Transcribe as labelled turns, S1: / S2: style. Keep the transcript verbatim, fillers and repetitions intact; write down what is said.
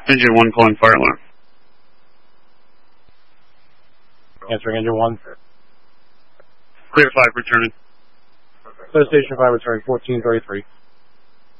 S1: Engine one calling fire alarm.
S2: Answering engine one.
S1: Clear five returning.
S2: Clear station five returning fourteen thirty-three.